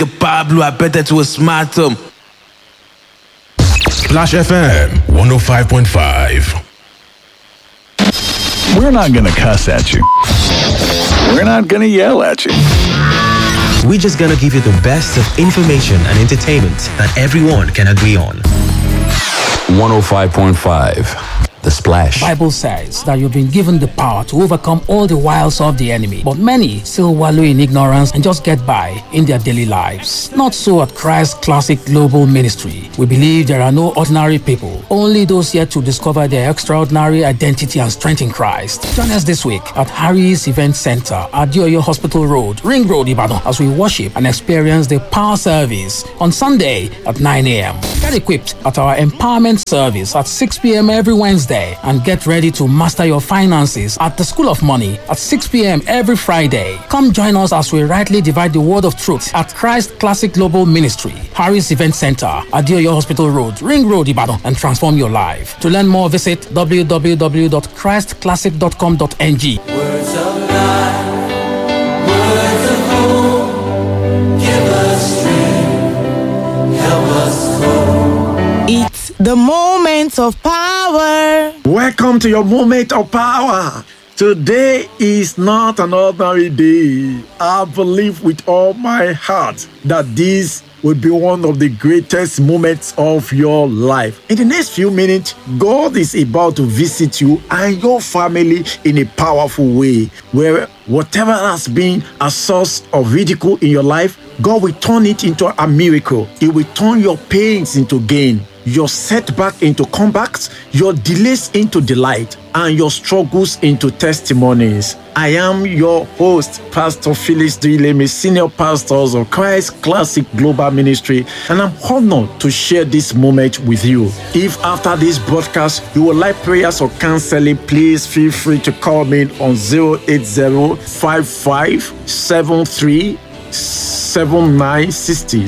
Pablo, I bet that was smart. Splash FM 105.5. We're not gonna cuss at you. We're not gonna yell at you. We're just gonna give you the best of information and entertainment that everyone can agree on. 105.5 The Splash. Bible says that you've been given the power to overcome all the wiles of the enemy. But many still wallow in ignorance and just get by in their daily lives. Not so at Christ Classic Global Ministry. We believe there are no ordinary people, only those yet to discover their extraordinary identity and strength in Christ. Join us this week at Harry's Event Center at Dioyo Hospital Road, Ring Road, Ibadan, as we worship and experience the power service on Sunday at 9 a.m. Get equipped at our empowerment service at 6 p.m. every Wednesday. And get ready to master your finances at the School of Money at 6 p.m. every Friday. Come join us as we rightly divide the word of truth at Christ Classic Global Ministry, Harry's Event Center, Adeoyo Hospital Road, Ring Road, Ibadan, and transform your life. To learn more, visit www.christclassic.com.ng. Words of life, words of hope, give us strength, help us cope. It's the moment of power. Welcome to your moment of power. Today is not an ordinary day. I believe with all my heart that this will be one of the greatest moments of your life. In the next few minutes, God is about to visit you and your family in a powerful way, where whatever has been a source of ridicule in your life, God will turn it into a miracle. He will turn your pains into gain, your setback into comebacks, your delays into delight, and your struggles into testimonies. I am your host, Pastor Phyllis Duileme, Senior Pastors of Christ Classic Global Ministry, and I'm honored to share this moment with you. If after this broadcast you would like prayers or counseling, please feel free to call me on 080-5573 7960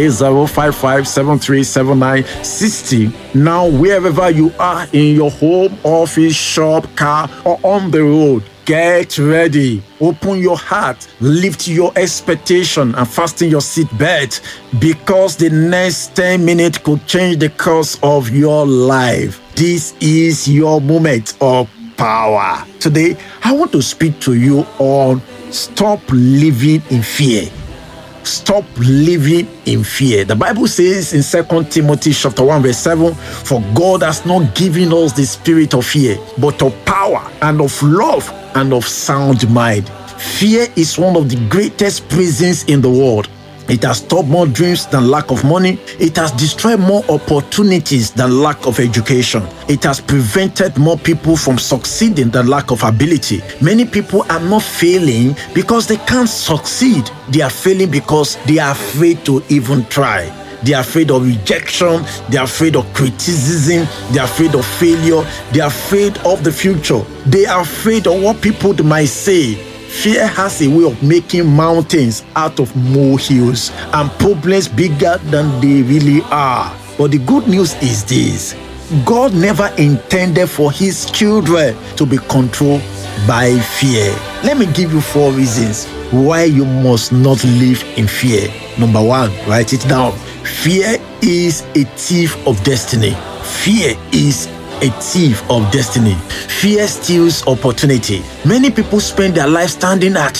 080-5573-7960. Now, wherever you are, in your home, office, shop, car, or on the road, get ready. Open your heart, lift your expectation, and fasten your seatbelt, because the next 10 minutes could change the course of your life. This is your moment of power. Today, I want to speak to you on stop living in fear. Stop living in fear. The Bible says in 2 Timothy chapter 1 verse 7, for God has not given us the spirit of fear, but of power and of love and of sound mind. Fear is one of the greatest prisons in the world. It has stopped more dreams than lack of money. It has destroyed more opportunities than lack of education. It has prevented more people from succeeding than lack of ability. Many people are not failing because they can't succeed. They are failing because they are afraid to even try. They are afraid of rejection. They are afraid of criticism. They are afraid of failure. They are afraid of the future. They are afraid of what people might say. Fear has a way of making mountains out of molehills and problems bigger than they really are. But the good news is this: God never intended for his children to be controlled by fear. Let me give you 4 reasons why you must not live in fear. Number 1, write it down. Fear is a thief of destiny. Fear is a thief of destiny. Fear steals opportunity. Many people spend their life standing at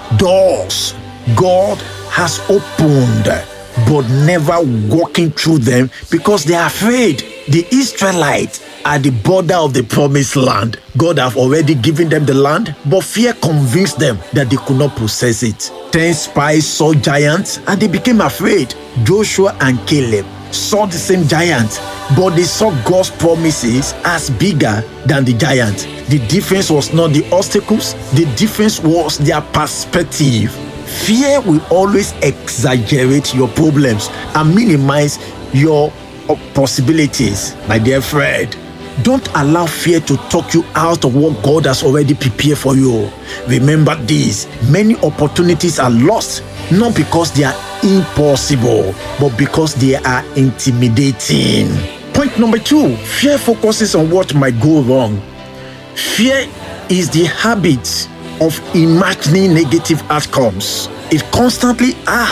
doors God has opened, but never walking through them because they are afraid. The Israelites at the border of the promised land. God have already given them the land, but fear convinced them that they could not possess it. 10 spies saw giants and they became afraid. Joshua and Caleb saw the same giant, but they saw God's promises as bigger than the giant. The difference was not the obstacles, the difference was their perspective. Fear will always exaggerate your problems and minimize your possibilities. My dear friend, don't allow fear to talk you out of what God has already prepared for you. Remember this: many opportunities are lost, not because they are impossible, but because they are intimidating. Point number 2, fear focuses on what might go wrong. Fear is the habit of imagining negative outcomes. It constantly asks,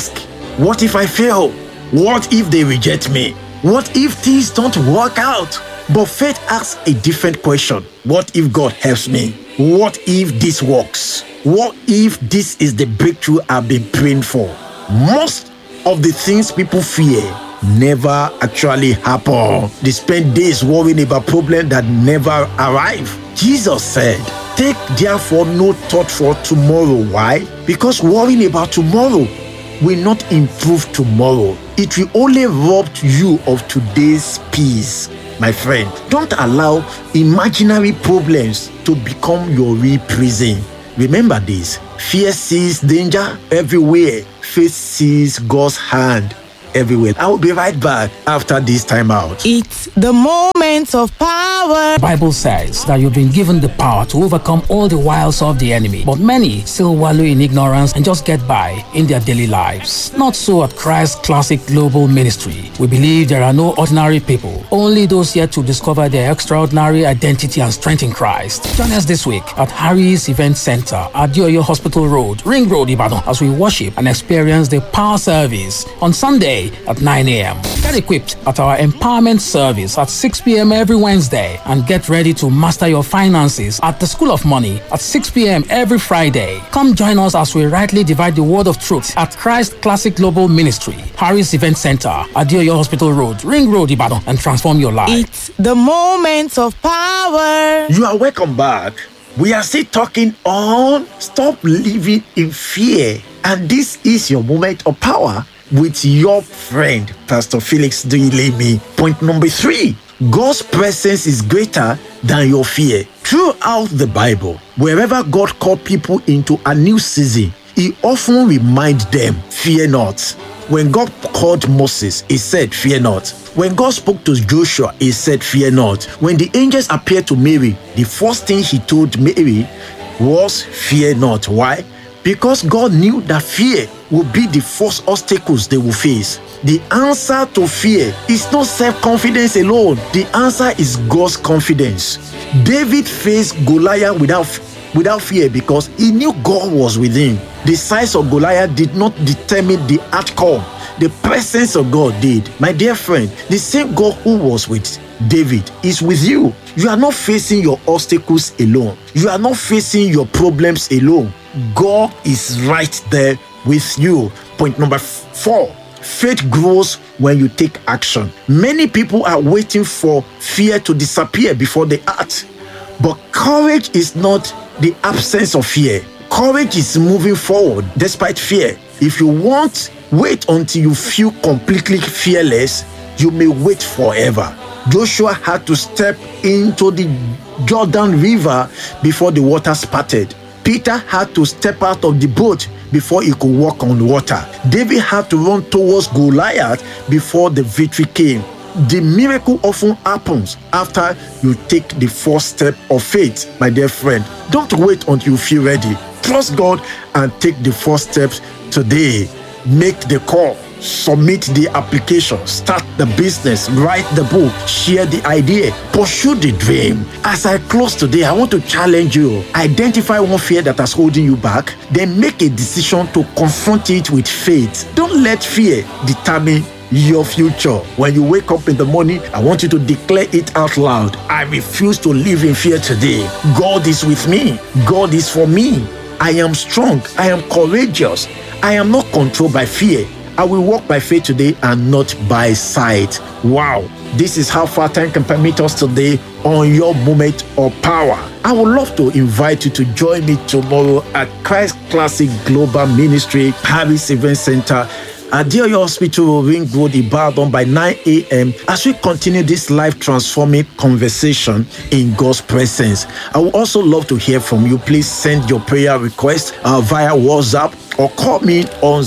What if I fail? What if they reject me? What if things don't work out? But faith asks a different question. What if God helps me? What if this works? What if this is the breakthrough I've been praying for? Most of the things people fear never actually happen. They spend days worrying about problems that never arrive. Jesus said, "Take therefore no thought for tomorrow." Why? Because worrying about tomorrow will not improve tomorrow. It will only rob you of today's peace. My friend, don't allow imaginary problems to become your real prison. Remember this: fear sees danger everywhere, faith sees God's hand everywhere. I will be right back after this time out. It's the moment of power. The Bible says that you've been given the power to overcome all the wiles of the enemy, but many still wallow in ignorance and just get by in their daily lives. Not so at Christ Classic Global Ministry. We believe there are no ordinary people, only those yet to discover their extraordinary identity and strength in Christ. Join us this week at Harry's Event Center at Dioyo Hospital Road, Ring Road, Ibadan, as we worship and experience the power service on Sunday at 9 a.m. Get equipped at our empowerment service at 6 p.m. every Wednesday and get ready to master your finances at the School of Money at 6 p.m. every Friday. Come join us as we rightly divide the word of truth at Christ Classic Global Ministry, Harris Event Center, Adioyo Hospital Road, Ring Road, Ibadan, and transform your life. It's the moment of power. You are welcome back. We are still talking on stop living in fear. And this is your moment of power with your friend, Pastor Felix Duilemi. Point number 3, God's presence is greater than your fear. Throughout the Bible, wherever God called people into a new season, he often reminds them, fear not. When God called Moses, he said, fear not. When God spoke to Joshua, he said, fear not. When the angels appeared to Mary, the first thing he told Mary was, fear not. Why? Because God knew that fear would be the first obstacles they will face. The answer to fear is not self-confidence alone. The answer is God's confidence. David faced Goliath without fear because he knew God was with him. The size of Goliath did not determine the outcome. The presence of God did. My dear friend, the same God who was with David is with you. You are not facing your obstacles alone. You are not facing your problems alone. God is right there with you. Point number 4. Faith grows when you take action. Many people are waiting for fear to disappear before they act. But courage is not the absence of fear. Courage is moving forward despite fear. If you won't wait until you feel completely fearless, you may wait forever. Joshua had to step into the Jordan River before the waters parted. Peter had to step out of the boat before he could walk on water. David had to run towards Goliath before the victory came. The miracle often happens after you take the first step of faith, my dear friend. Don't wait until you feel ready. Trust God and take the first steps today. Make the call. Submit the application, start the business, write the book, share the idea, pursue the dream. As I close today, I want to challenge you. Identify one fear that is holding you back, then make a decision to confront it with faith. Don't let fear determine your future. When you wake up in the morning, I want you to declare it out loud. I refuse to live in fear today. God is with me. God is for me. I am strong. I am courageous. I am not controlled by fear. I will walk by faith today and not by sight. Wow, this is how far time can permit us today on your moment of power. I would love to invite you to join me tomorrow at Christ Classic Global Ministry, Harris Event Center, at Dioyo Hospital, Ring Road, Ibadan by 9 a.m. as we continue this life-transforming conversation in God's presence. I would also love to hear from you. Please send your prayer request via WhatsApp or call me on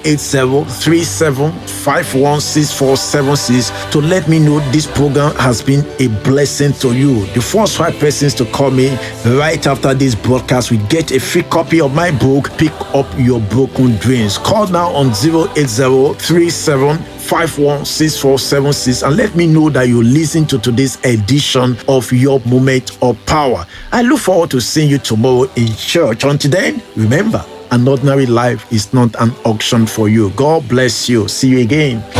080-3751-6476 to let me know this program has been a blessing to you. The first 5 persons to call me right after this broadcast will get a free copy of my book, Pick Up Your Broken Dreams. Call now on 080-3751-6476 and let me know that you listen to today's edition of Your Moment of Power. I look forward to seeing you tomorrow in church. Until then, remember, An ordinary life is not an auction for you. God bless you. See you again.